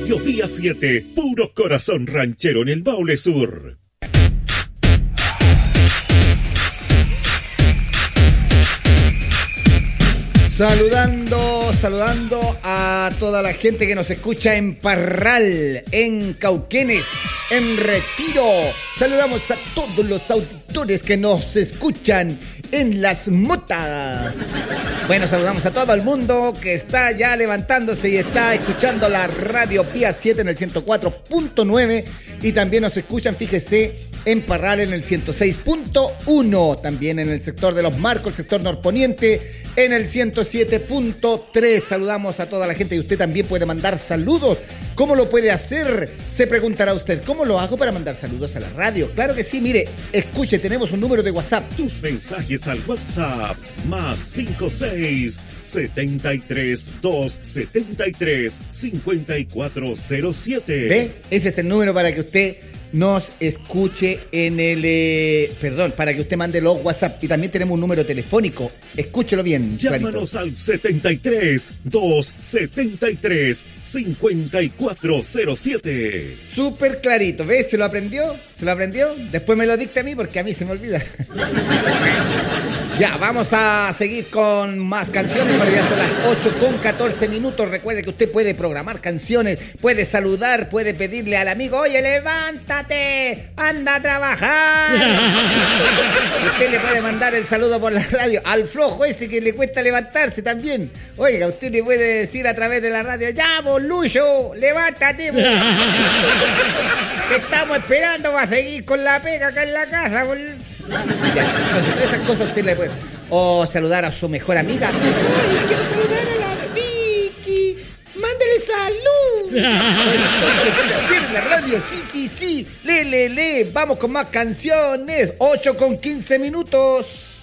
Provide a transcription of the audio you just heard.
Radio Vía 7, puro corazón ranchero en el Maule Sur. Saludando a toda la gente que nos escucha en Parral, en Cauquenes, en Retiro. Saludamos a todos los auditores que nos escuchan en Las Motas. Bueno, saludamos a todo el mundo que está ya levantándose y está escuchando la Radio Vía 7 en el 104.9 y también nos escuchan, fíjese, en Parral en el 106.1, también en el sector de Los Marcos, el sector norponiente, en el 107.3. Saludamos a toda la gente y usted también puede mandar saludos. ¿Cómo lo puede hacer? Se preguntará usted, ¿cómo lo hago para mandar saludos a la radio? Claro que sí, mire, escuche, tenemos un número de WhatsApp. Tus mensajes al WhatsApp, más 56 73 273 5407. ¿Ve? Ese es el número para que usted nos escuche en el... para que usted mande los WhatsApp. Y también tenemos un número telefónico. Escúchelo bien. Llámanos clarito al 73 273 5407. Súper clarito. ¿Ves? ¿Se lo aprendió? Después me lo dicta a mí porque a mí se me olvida. Ya, vamos a seguir con más canciones, pero ya son las 8:14. Recuerde que usted puede programar canciones, puede saludar, puede pedirle al amigo, oye, levántate, anda a trabajar. Usted le puede mandar el saludo por la radio al flojo ese que le cuesta levantarse también. Oiga, usted le puede decir a través de la radio, ya, vos, Lucho, levántate, vos. Te estamos esperando para seguir con la pega acá en la casa, bol. Ya, entonces todas esas cosas usted le puede hacer. O saludar a su mejor amiga. Ay, quiero saludar a la Vicky. Mándele salud. Todas esas cosas le puede hacer en la radio. Sí. Le. Vamos con más canciones. 8:15.